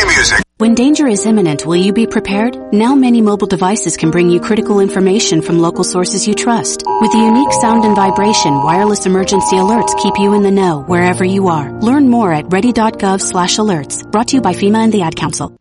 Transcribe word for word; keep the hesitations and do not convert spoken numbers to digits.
Play music. When danger is imminent, will you be prepared? Now many mobile devices can bring you critical information from local sources you trust. With the unique sound and vibration, wireless emergency alerts keep you in the know wherever you are. Learn more at ready dot gov slash alerts. Brought to you by FEMA and the Ad Council.